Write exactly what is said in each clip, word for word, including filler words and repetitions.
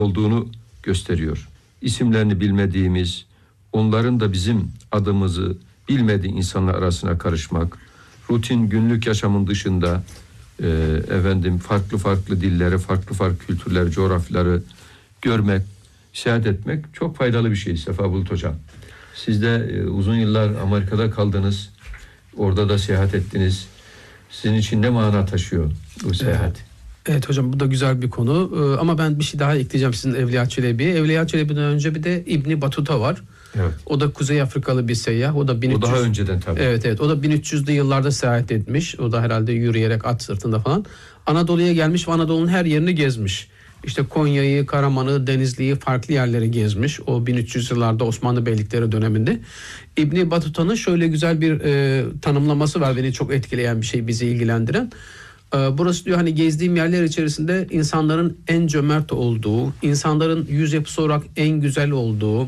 olduğunu gösteriyor. İsimlerini bilmediğimiz, onların da bizim adımızı bilmediği insanlar arasına karışmak, rutin günlük yaşamın dışında e, efendim farklı farklı dilleri, farklı farklı kültürleri, coğrafyaları görmek, seyahat etmek çok faydalı bir şey Sefa Bulut Hocam. Siz de e, uzun yıllar Amerika'da kaldınız, orada da seyahat ettiniz. Sizin için ne mana taşıyor bu seyahat? Evet. Evet hocam, bu da güzel bir konu ee, ama ben bir şey daha ekleyeceğim sizin Evliya Çelebi'ye. Evliya Çelebi'den önce bir de İbni Batuta var. Evet. O da Kuzey Afrikalı bir seyyah. O da bin üç yüz... O daha önceden tabii. Evet evet. O da bin üç yüzlü yıllarda seyahat etmiş. O da herhalde yürüyerek at sırtında falan. Anadolu'ya gelmiş ve Anadolu'nun her yerini gezmiş. İşte Konya'yı, Karaman'ı, Denizli'yi, farklı yerleri gezmiş. O bin üç yüz yıllarda Osmanlı Beylikleri döneminde. İbni Batuta'nın şöyle güzel bir e, tanımlaması var. Beni çok etkileyen bir şey, bizi ilgilendiren. Burası diyor hani gezdiğim yerler içerisinde insanların en cömert olduğu, insanların yüz yapısı olarak en güzel olduğu,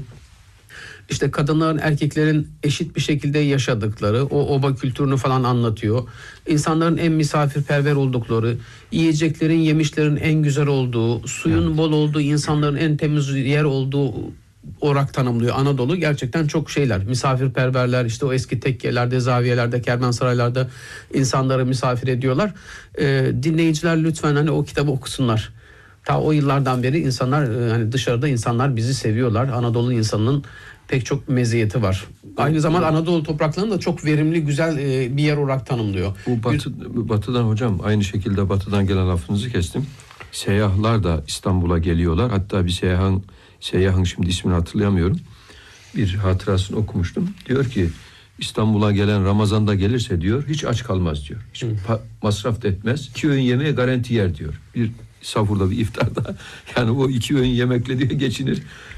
işte kadınların erkeklerin eşit bir şekilde yaşadıkları, o oba kültürünü falan anlatıyor. İnsanların en misafirperver oldukları, yiyeceklerin, yemişlerin en güzel olduğu, suyun evet. bol olduğu, insanların en temiz yer olduğu olarak tanımlıyor Anadolu. Gerçekten çok şeyler, misafirperverler, işte o eski tekkelerde, zaviyelerde, kervansaraylarda insanları misafir ediyorlar. Ee, dinleyiciler lütfen hani o kitabı okusunlar. Ta o yıllardan beri insanlar, hani dışarıda insanlar bizi seviyorlar. Anadolu insanının pek çok meziyeti var. Aynı zamanda Anadolu topraklarını da çok verimli, güzel bir yer olarak tanımlıyor. Bu batı, batıdan hocam, aynı şekilde batıdan gelen lafınızı kestim. Seyyahlar da İstanbul'a geliyorlar. Hatta bir seyyahın Seyyahın şimdi ismini hatırlayamıyorum. Bir hatırasını okumuştum. Diyor ki İstanbul'a gelen Ramazan'da gelirse diyor hiç aç kalmaz diyor. Hiç pa- masraf da etmez. İki öğün yemeğe garanti yer diyor. Bir sahurda, bir iftarda. Yani o iki öğün yemekle diyor geçinir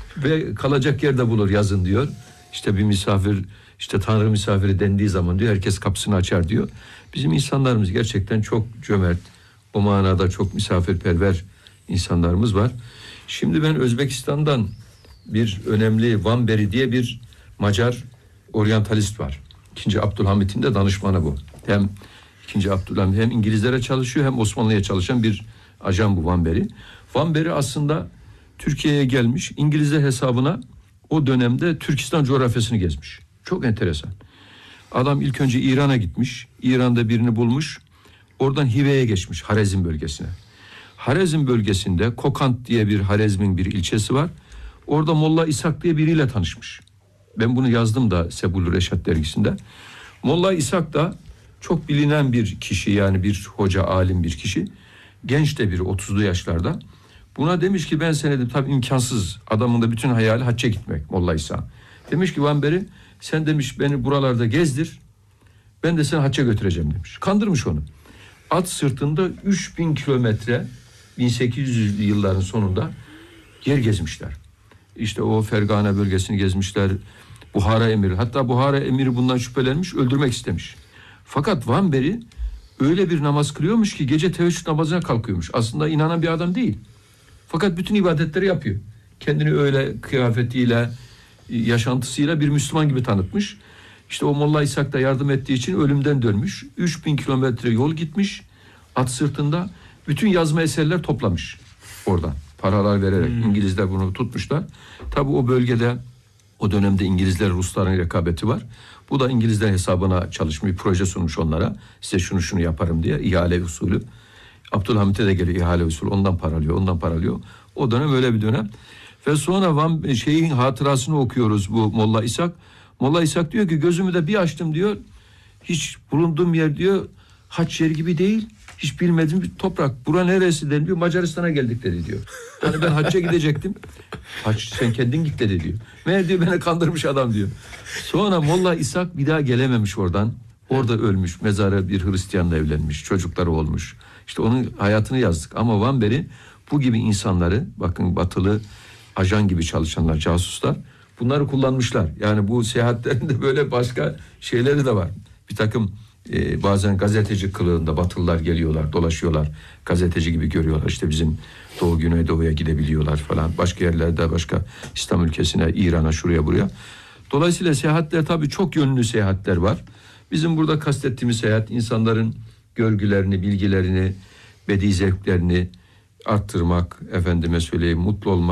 ve kalacak yer de bulur yazın diyor. İşte bir misafir, işte Tanrı misafiri dendiği zaman diyor herkes kapısını açar diyor. Bizim insanlarımız gerçekten çok cömert. O manada çok misafirperver insanlarımız var. Şimdi ben Özbekistan'dan bir önemli Van Beri diye bir Macar oryantalist var. İkinci Abdülhamit'in de danışmanı bu. Hem ikinci Abdülhamit hem İngilizlere çalışıyor hem Osmanlı'ya çalışan bir ajan bu Van Beri. Van Beri aslında Türkiye'ye gelmiş, İngilizler hesabına o dönemde Türkistan coğrafyasını gezmiş. Çok enteresan. Adam ilk önce İran'a gitmiş. İran'da birini bulmuş. Oradan Hive'ye geçmiş, Harezm bölgesine. Harezm bölgesinde Kokant diye bir Harezm'in bir ilçesi var. Orada Molla İshak diye biriyle tanışmış. Ben bunu yazdım da Sebul Reşat dergisinde. Molla İshak da çok bilinen bir kişi, yani bir hoca, alim bir kişi. Genç de biri, otuzlu yaşlarda. Buna demiş ki ben senedim, tabii imkansız, adamın da bütün hayali hacca gitmek Molla İshak. Demiş ki Van Beri sen demiş beni buralarda gezdir, ben de seni hacca götüreceğim demiş. Kandırmış onu. At sırtında üç bin kilometre bin sekiz yüzlü yılların sonunda yer gezmişler. İşte o Fergana bölgesini gezmişler. Buhara emiri, hatta Buhara emiri bundan şüphelenmiş, öldürmek istemiş. Fakat Van Beri öyle bir namaz kılıyormuş ki gece teheccüd namazına kalkıyormuş. Aslında inanan bir adam değil. Fakat bütün ibadetleri yapıyor. Kendini öyle kıyafetiyle, yaşantısıyla bir Müslüman gibi tanıtmış. İşte o Molla İshak da yardım ettiği için ölümden dönmüş. üç bin kilometre yol gitmiş. At sırtında bütün yazma eserler toplamış oradan. Paralar vererek hmm. İngilizler bunu tutmuşlar. Tabii o bölgede o dönemde İngilizler Rusların rekabeti var. Bu da İngilizler hesabına çalışmış, bir proje sunmuş onlara. Size şunu şunu yaparım diye, ihale usulü. Abdülhamit'e de geliyor ihale usulü. Ondan paralıyor, ondan paralıyor. O dönem öyle bir dönem. Ve sonra Van şeyin hatırasını okuyoruz bu Molla İshak. Molla İshak diyor ki gözümü de bir açtım diyor. Hiç bulunduğum yer diyor haç yeri gibi değil. Hiç bilmediğim bir toprak. Bura neresi deniliyor? Macaristan'a geldik dedi diyor. Hani ben hacca gidecektim. Hac sen kendin git dedi diyor. Meğer diyor beni kandırmış adam diyor. Sonra Molla İshak bir daha gelememiş oradan. Orada ölmüş. Mezara bir Hristiyanla evlenmiş. Çocukları olmuş. İşte onun hayatını yazdık. Ama Van Beri bu gibi insanları, bakın batılı ajan gibi çalışanlar, casuslar, bunları kullanmışlar. Yani bu seyahatlerinde böyle başka şeyleri de var. Bir takım e, bazen gazeteci kılığında batılılar geliyorlar, dolaşıyorlar. Gazeteci gibi görüyorlar. İşte bizim Doğu Güneydoğu'ya gidebiliyorlar falan. Başka yerlerde, başka İslam ülkesine, İran'a, şuraya buraya. Dolayısıyla seyahatler tabii çok yönlü seyahatler var. Bizim burada kastettiğimiz seyahat insanların görgülerini, bilgilerini, bedi zevklerini arttırmak, efendime söyleyeyim mutlu olmak.